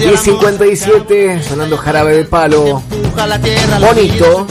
10:57, sonando Jarabe de Palo. Bonito.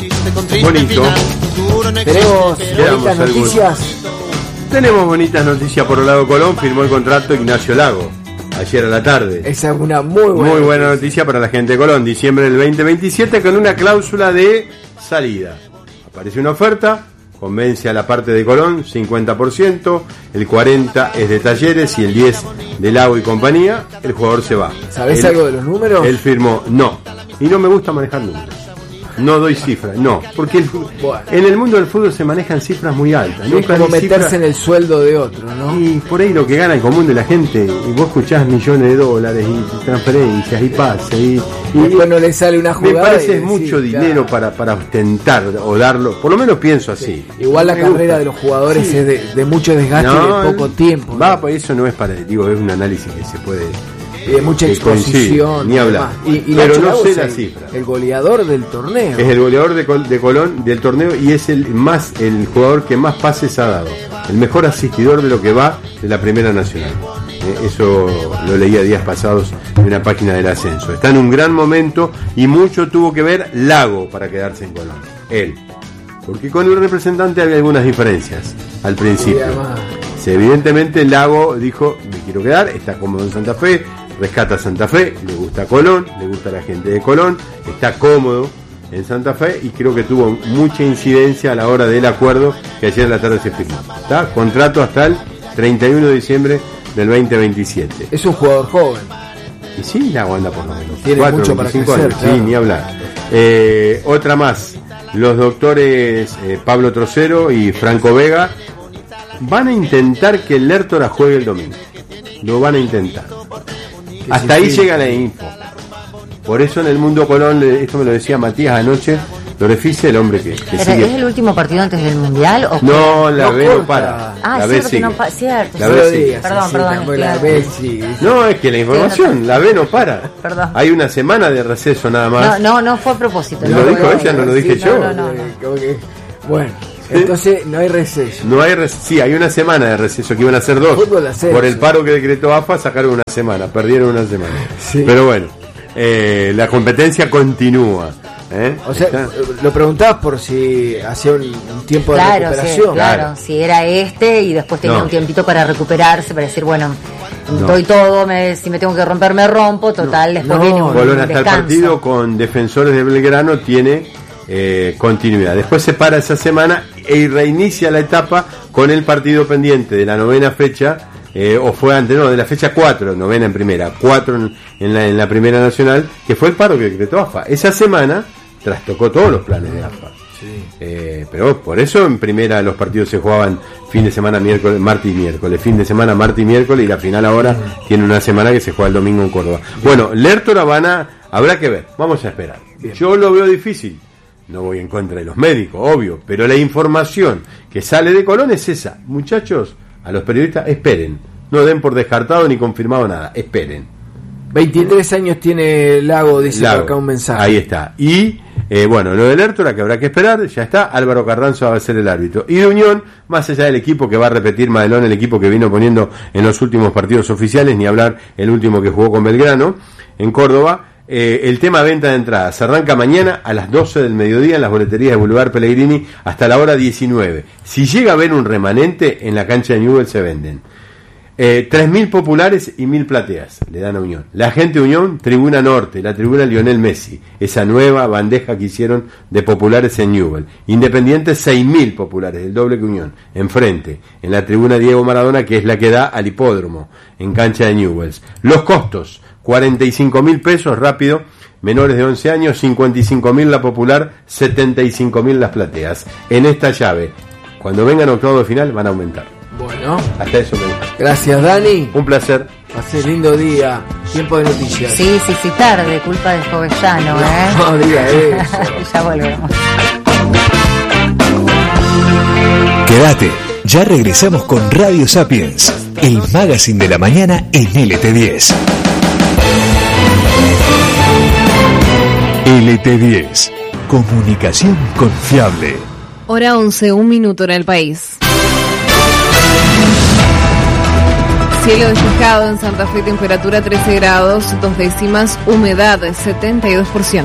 Tenemos bonitas noticias. Tenemos bonitas noticias por el lado Colón. Firmó el contrato Ignacio Lago ayer a la tarde. Esa es una muy buena noticia para la gente de Colón. Diciembre del 2027 con una cláusula de salida. Aparece una oferta, convence a la parte de Colón, 50%, el 40% es de Talleres y el 10% de Lago y compañía. El jugador se va. ¿Sabés algo de los números? Él firmó, no. Y no me gusta manejar números. No doy cifras, no, porque en el mundo del fútbol se manejan cifras muy altas. Es como meterse en el sueldo de otro, ¿no? Y por ahí lo que gana el común de la gente, y vos escuchás millones de dólares y transferencias y pases y después no le sale una jugada. Me parece mucho dinero para ostentar o darlo, por lo menos pienso así. Igual la carrera de los jugadores es de mucho desgaste y de poco tiempo. Pues eso no es es un análisis que se puede. Y de mucha exposición, ni hablar. Pero no sé la cifra. El goleador del torneo. Es el goleador de Colón del torneo y es el jugador que más pases ha dado. El mejor asistidor de lo que va de la Primera Nacional. Eso lo leía días pasados en una página del ascenso. Está en un gran momento y mucho tuvo que ver Lago para quedarse en Colón. Él. Porque con el representante había algunas diferencias al principio. Evidentemente Lago dijo, me quiero quedar, está cómodo en Santa Fe, rescata Santa Fe, le gusta Colón, le gusta la gente de Colón, está cómodo en Santa Fe y creo que tuvo mucha incidencia a la hora del acuerdo que ayer en la tarde se firmó. ¿Está? Contrato hasta el 31 de diciembre del 2027. Es un jugador joven. Y sí, Lago anda por lo menos. Tiene 4, mucho para crecer, años. Claro. Sí, ni hablar. Otra más. Los doctores Pablo Trocero y Franco Vega van a intentar que el Lertora juegue el domingo. Lo van a intentar. Hasta ahí llega la info. Por eso en el mundo Colón, esto me lo decía Matías anoche, Lorefice, el hombre que sigue. ¿Es el último partido antes del Mundial? ¿O no, la B no para. La B sigue. Cierto. La B sigue. Perdón. La B sigue. No, es que la información, la B no para. Perdón. Hay una semana de receso nada más. No fue a propósito. ¿Lo dijo ella? ¿No lo dije yo? No. Bueno. Entonces no hay receso. Sí, hay una semana de receso, que iban a ser 2. Por el paro que decretó AFA sacaron una semana, perdieron una semana. Sí. Pero bueno, la competencia continúa. O sea, lo preguntabas por si hacía un tiempo de recuperación. Sí, claro, si era y después tenía un tiempito para recuperarse, para decir, bueno, doy todo, si me tengo que romper me rompo, total, después viene un Colón hasta el partido con Defensores de Belgrano tiene continuidad. Después se para esa semana y reinicia la etapa con el partido pendiente de la 9ª fecha, o fue antes, de la fecha 4, 9ª en primera, 4 en la Primera Nacional, que fue el paro que decretó AFA. Esa semana trastocó todos los planes de AFA. Sí. Pero por eso en primera los partidos se jugaban fin de semana, martes y miércoles, fin de semana, martes y miércoles, y la final ahora tiene una semana que se juega el domingo en Córdoba. Bueno, Lertora habrá que ver, vamos a esperar. Bien. Yo lo veo difícil. No voy en contra de los médicos, obvio, pero la información que sale de Colón es esa. Muchachos, a los periodistas, esperen. No den por descartado ni confirmado nada, esperen. 23 años tiene Lago, dice por acá un mensaje. Ahí está. Y, lo de Lertora, que habrá que esperar, ya está. Álvaro Carranzo va a ser el árbitro. Y de Unión, más allá del equipo que va a repetir Madelón, el equipo que vino poniendo en los últimos partidos oficiales, ni hablar el último que jugó con Belgrano, en Córdoba. El tema venta de entradas arranca mañana a las 12 del mediodía en las boleterías de Boulevard Pellegrini hasta la hora 19. Si llega a haber un remanente, en la cancha de Newell's se venden 3.000 populares y 1.000 plateas le dan a Unión. La gente de Unión, Tribuna Norte, la tribuna Lionel Messi, esa nueva bandeja que hicieron de populares en Newell's. Independiente, 6.000 populares, el doble que Unión, enfrente, en la tribuna Diego Maradona, que es la que da al hipódromo, en cancha de Newell's. Los costos: 45.000 pesos rápido, menores de 11 años, 55.000 la popular, 75.000 las plateas. En esta llave, cuando vengan octavos de final, van a aumentar. Bueno, hasta eso me gusta. Gracias, Dani. Un placer. Pasé lindo día. Tiempo de noticias. Sí, tarde, culpa de Jovellano, No diga eso. Ya volvemos. Quédate, ya regresamos con Radio Sapiens, el magazine de la mañana en LT10. LT10, comunicación confiable. Hora 11, 1 minuto en el país. Cielo despejado en Santa Fe, temperatura 13 grados, 2 décimas, humedad 72%.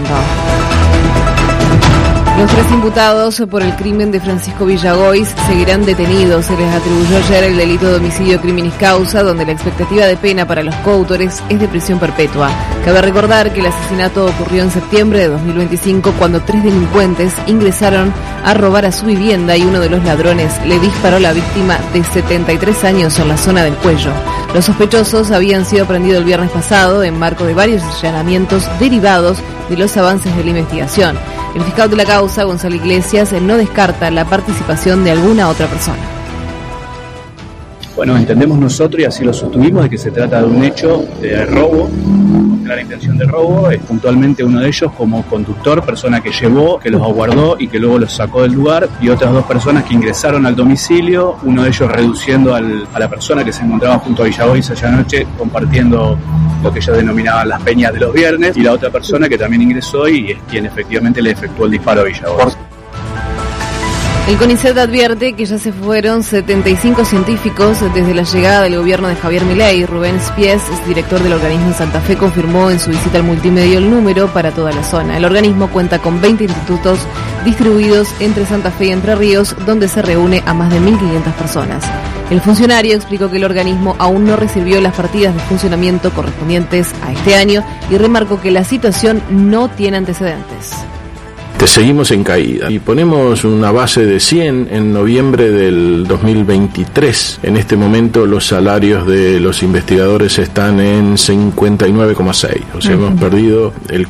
Los 3 imputados por el crimen de Francisco Villagois seguirán detenidos. Se les atribuyó ayer el delito de homicidio criminis causa, donde la expectativa de pena para los coautores es de prisión perpetua. Cabe recordar que el asesinato ocurrió en septiembre de 2025, cuando 3 delincuentes ingresaron a robar a su vivienda y uno de los ladrones le disparó a la víctima de 73 años en la zona del cuello. Los sospechosos habían sido aprendidos el viernes pasado en marco de varios allanamientos derivados de los avances de la investigación. El fiscal de la causa, Gonzalo Iglesias, no descarta la participación de alguna otra persona. Bueno, entendemos nosotros, y así lo sostuvimos, de que se trata de un hecho de robo, con clara intención de robo. Es puntualmente uno de ellos como conductor, persona que llevó, que los aguardó y que luego los sacó del lugar, y otras 2 personas que ingresaron al domicilio, uno de ellos reduciendo a la persona que se encontraba junto a Villagois allá anoche, compartiendo lo que ellos denominaban las peñas de los viernes, y la otra persona que también ingresó y es quien efectivamente le efectuó el disparo a Villagois. El CONICET advierte que ya se fueron 75 científicos desde la llegada del gobierno de Javier Milei. Rubén Spies, director del organismo en Santa Fe, confirmó en su visita al multimedio el número para toda la zona. El organismo cuenta con 20 institutos distribuidos entre Santa Fe y Entre Ríos, donde se reúne a más de 1.500 personas. El funcionario explicó que el organismo aún no recibió las partidas de funcionamiento correspondientes a este año y remarcó que la situación no tiene antecedentes. Seguimos en caída y ponemos una base de 100 en noviembre del 2023. En este momento los salarios de los investigadores están en 59,6. O sea, hemos perdido el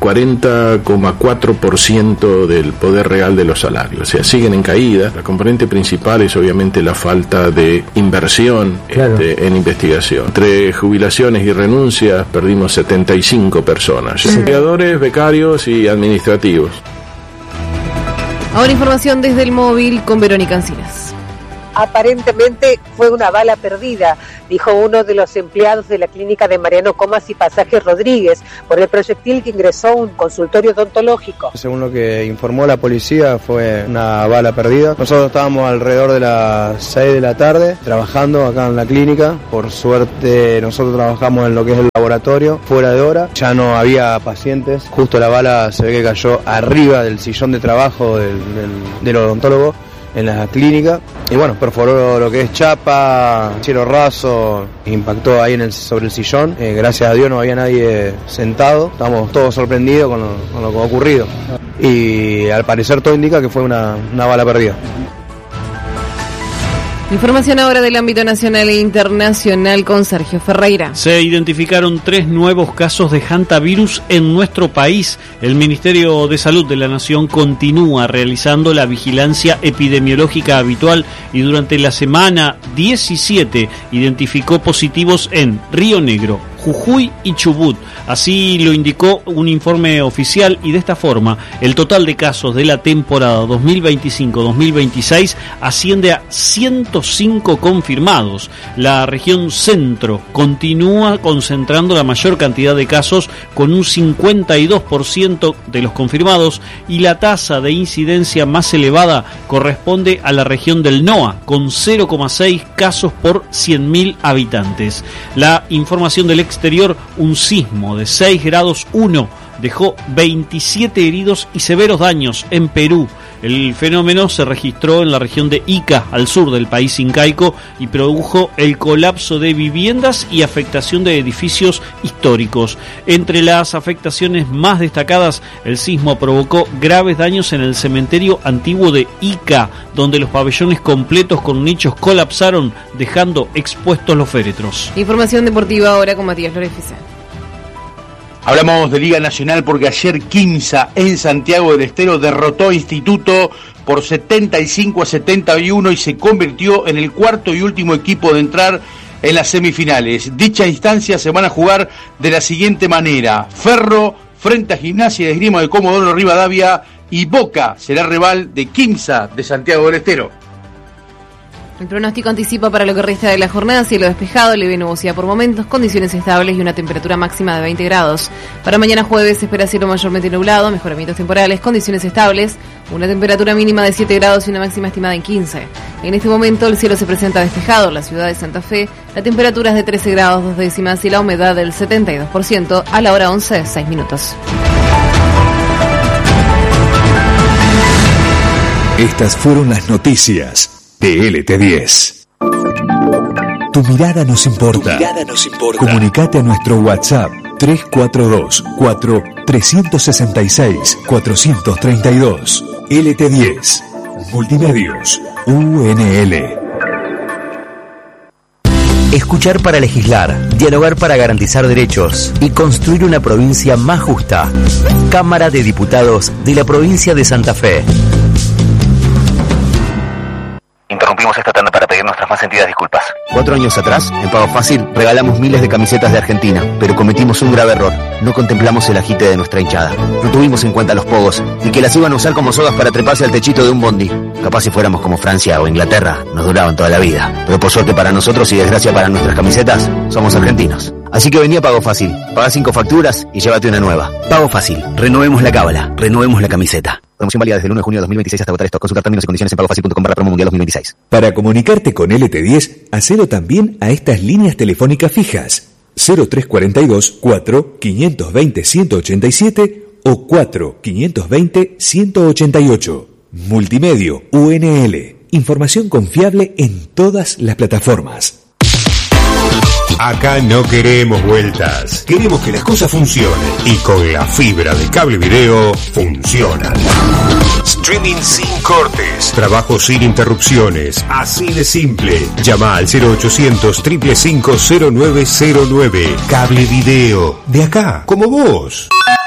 40,4% del poder real de los salarios. O sea, siguen en caída. La componente principal es obviamente la falta de inversión en investigación. Entre jubilaciones y renuncias perdimos 75 personas. Investigadores, becarios y administrativos. Ahora información desde el móvil con Verónica Encinas. Aparentemente fue una bala perdida, dijo uno de los empleados de la clínica de Mariano Comas y Pasajes Rodríguez, por el proyectil que ingresó a un consultorio odontológico. Según lo que informó la policía, fue una bala perdida. Nosotros estábamos alrededor de las 6 de la tarde trabajando acá en la clínica. Por suerte nosotros trabajamos en lo que es el laboratorio, fuera de hora. Ya no había pacientes. Justo la bala se ve que cayó arriba del sillón de trabajo del odontólogo en la clínica, y bueno, perforó lo que es chapa, cielo raso, impactó ahí sobre el sillón. Gracias a Dios no había nadie sentado, estamos todos sorprendidos con lo que ha ocurrido, y al parecer todo indica que fue una bala perdida. Información ahora del ámbito nacional e internacional con Sergio Ferreira. Se identificaron 3 nuevos casos de hantavirus en nuestro país. El Ministerio de Salud de la Nación continúa realizando la vigilancia epidemiológica habitual y durante la semana 17 identificó positivos en Río Negro, Jujuy y Chubut. Así lo indicó un informe oficial, y de esta forma el total de casos de la temporada 2025-2026 asciende a 105 confirmados. La región centro continúa concentrando la mayor cantidad de casos con un 52% de los confirmados, y la tasa de incidencia más elevada corresponde a la región del NOA con 0,6 casos por 100.000 habitantes. La información del exterior: un sismo de 6 grados 1 dejó 27 heridos y severos daños en Perú. El fenómeno se registró en la región de Ica, al sur del país incaico, y produjo el colapso de viviendas y afectación de edificios históricos. Entre las afectaciones más destacadas, el sismo provocó graves daños en el cementerio antiguo de Ica, donde los pabellones completos con nichos colapsaron, dejando expuestos los féretros. Información deportiva ahora con Matías Lorefice. Hablamos de Liga Nacional porque ayer Quimsa en Santiago del Estero derrotó a Instituto por 75-71 y se convirtió en el cuarto y último equipo de entrar en las semifinales. Dicha instancia se van a jugar de la siguiente manera: Ferro frente a Gimnasia de Esgrima de Comodoro Rivadavia, y Boca será rival de Quimsa de Santiago del Estero. El pronóstico anticipa para lo que resta de la jornada: cielo despejado, leve nubosidad por momentos, condiciones estables y una temperatura máxima de 20 grados. Para mañana jueves se espera cielo mayormente nublado, mejoramientos temporales, condiciones estables, una temperatura mínima de 7 grados y una máxima estimada en 15. En este momento el cielo se presenta despejado en la ciudad de Santa Fe, la temperatura es de 13 grados 2 décimas y la humedad del 72%, a la hora 11, 6 minutos. Estas fueron las noticias de LT10. Tu mirada nos importa. Comunicate a nuestro WhatsApp 342-4-366-432. LT10. Multimedios. UNL. Escuchar para legislar, dialogar para garantizar derechos y construir una provincia más justa. Cámara de Diputados de la provincia de Santa Fe. Interrumpimos esta tanda para pedir nuestras más sentidas disculpas. 4 años atrás, en Pago Fácil, regalamos miles de camisetas de Argentina, pero cometimos un grave error. No contemplamos el agite de nuestra hinchada. No tuvimos en cuenta los pogos, y que las iban a usar como sogas para treparse al techito de un bondi. Capaz si fuéramos como Francia o Inglaterra, nos duraban toda la vida. Pero por suerte para nosotros y desgracia para nuestras camisetas, somos argentinos. Así que vení a Pago Fácil, pagá 5 facturas y llévate una nueva. Pago Fácil, renovemos la cábala, renovemos la camiseta. Promoción válida desde el 1 de junio de 2026 hasta agotar esto. Consultar términos y condiciones en pagofacil.com/promo mundial 2026. Para comunicarte con LT10, hacelo también a estas líneas telefónicas fijas 0342 4 520 187 o 4 520 188. Multimedio UNL. Información confiable en todas las plataformas. Acá no queremos vueltas, queremos que las cosas funcionen y con la fibra de cable video funcionan. Streaming sin cortes, trabajo sin interrupciones, así de simple. Llama al 0800-555-0909. Cable video, de acá, como vos.